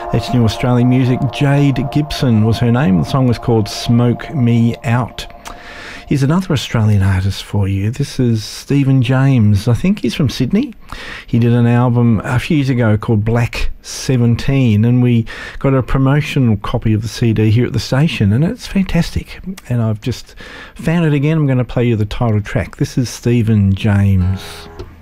It's new Australian music. Jade Gibson was her name. The song was called Smoke Me Out. Here's another Australian artist for you. This is Stephen James. I think he's from Sydney. He did an album a few years ago called Black 17, and we got a promotional copy of the CD here at the station, and it's fantastic. And I've just found it again. I'm going to play you the title track. This is Stephen James.